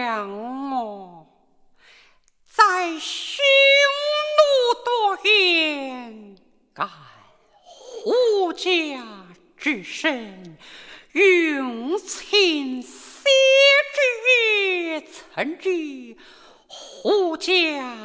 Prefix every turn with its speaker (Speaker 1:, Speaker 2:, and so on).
Speaker 1: 娘哦，在匈奴多言，敢护家之身，用情写之，曾知护家